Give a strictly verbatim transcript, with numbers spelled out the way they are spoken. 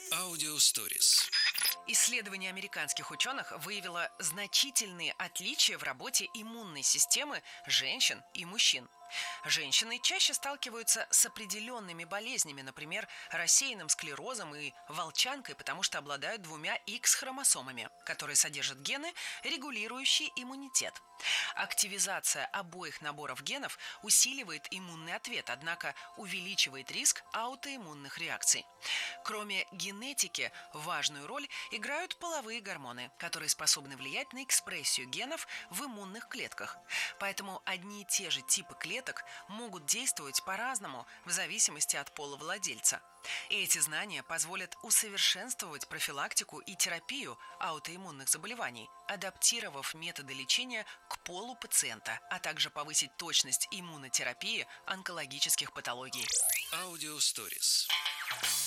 Аудиосторис. Исследование американских ученых выявило значительные отличия в работе иммунной системы женщин и мужчин. Женщины чаще сталкиваются с определенными болезнями, например, рассеянным склерозом и волчанкой, потому что обладают двумя Х-хромосомами, которые содержат гены, регулирующие иммунитет. Активизация обоих наборов генов усиливает иммунный ответ, однако увеличивает риск аутоиммунных реакций. Кроме генетики, важную роль играют половые гормоны, которые способны влиять на экспрессию генов в иммунных клетках. Поэтому одни и те же типы клеток могут действовать по-разному в зависимости от пола владельца. И эти знания позволят усовершенствовать профилактику и терапию аутоиммунных заболеваний, адаптировав методы лечения к полу пациента, а также повысить точность иммунотерапии онкологических патологий. Аудиосторис.